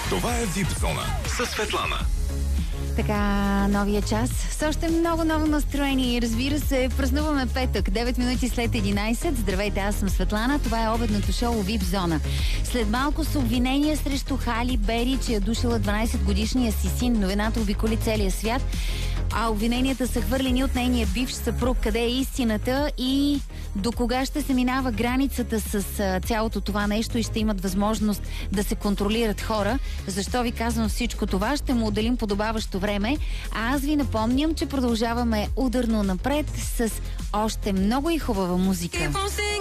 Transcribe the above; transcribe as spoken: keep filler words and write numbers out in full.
Това е Вип Зона със Светлана. Така, новия час. С още много ново настроение и разбира се, празнуваме петък, девет минути след единайсет. Здравейте, аз съм Светлана. Това е обедното шоу Вип Зона. След малко с обвинения срещу Хали Бери, че е душила дванайсет годишния си син. Новината обиколи целия свят. А обвиненията са хвърлени от нейния бивш съпруг. Къде е истината и до кога ще се минава границата с цялото това нещо и ще имат възможност да се контролират хора? Защо ви казвам всичко това? Ще му отделим подобаващо време. А аз ви напомням, че продължаваме ударно напред с още много и хубава музика.